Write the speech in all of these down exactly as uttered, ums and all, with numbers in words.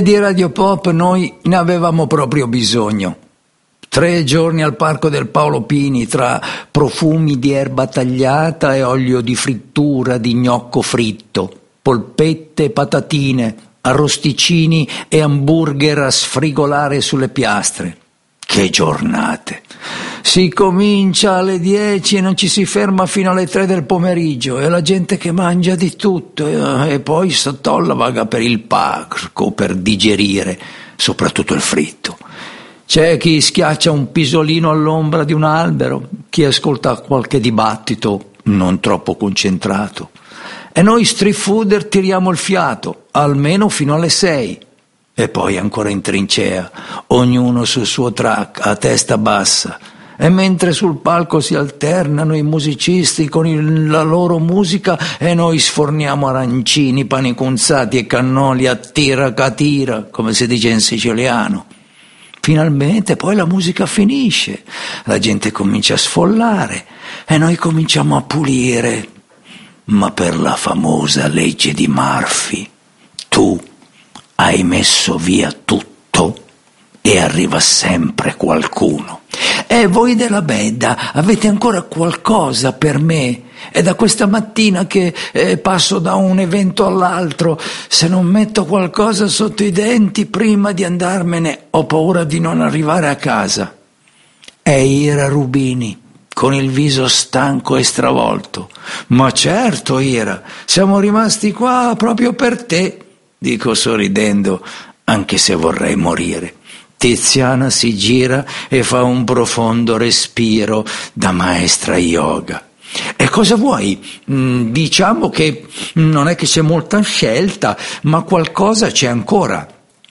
E di Radio Pop noi ne avevamo proprio bisogno. Tre giorni al Parco del Paolo Pini tra profumi di erba tagliata e olio di frittura di gnocco fritto, polpette e patatine, arrosticini e hamburger a sfrigolare sulle piastre. Che giornate! Si comincia alle dieci e non ci si ferma fino alle tre del pomeriggio, e la gente che mangia di tutto e, e poi sottolla vaga per il parco per digerire, soprattutto il fritto. C'è chi schiaccia un pisolino all'ombra di un albero, chi ascolta qualche dibattito non troppo concentrato. E noi street fooder tiriamo il fiato, almeno fino alle sei. E poi ancora in trincea, ognuno sul suo track, a testa bassa. E mentre sul palco si alternano i musicisti con il, la loro musica e noi sforniamo arancini, panicunzati e cannoli a tira catira, come si dice in siciliano. Finalmente poi la musica finisce, la gente comincia a sfollare e noi cominciamo a pulire. Ma per la famosa legge di Murphy, tu hai messo via tutto e arriva sempre qualcuno. E voi della Bedda avete ancora qualcosa per me? È da questa mattina che eh, passo da un evento all'altro. Se non metto qualcosa sotto i denti prima di andarmene, ho paura di non arrivare a casa. È Ira Rubini, con il viso stanco e stravolto. Ma certo, Ira, siamo rimasti qua proprio per te, dico sorridendo, anche se vorrei morire. Tiziana si gira e fa un profondo respiro da maestra yoga. E cosa vuoi? Mm, diciamo che non è che c'è molta scelta, ma qualcosa c'è ancora.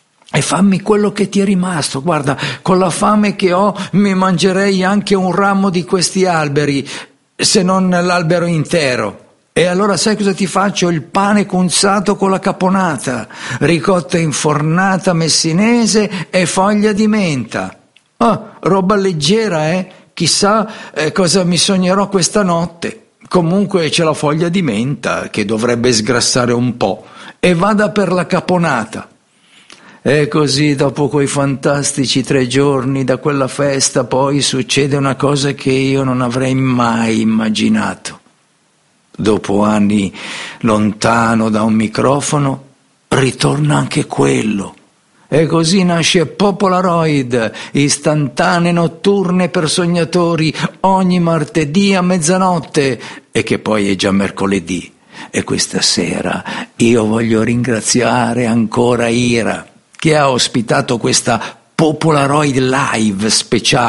E fammi quello che ti è rimasto. Guarda, con la fame che ho mi mangerei anche un ramo di questi alberi, se non l'albero intero. E allora sai cosa ti faccio? Il pane cunzato con la caponata, ricotta infornata messinese e foglia di menta. Ah, roba leggera, eh? Chissà eh, cosa mi sognerò questa notte. Comunque c'è la foglia di menta che dovrebbe sgrassare un po', e vada per la caponata. E così, dopo quei fantastici tre giorni da quella festa, poi succede una cosa che io non avrei mai immaginato. Dopo anni lontano da un microfono, ritorna anche quello. E così nasce Popolaroid, istantanee notturne per sognatori, ogni martedì a mezzanotte, e che poi è già mercoledì. E questa sera io voglio ringraziare ancora Ira, che ha ospitato questa Popolaroid Live speciale.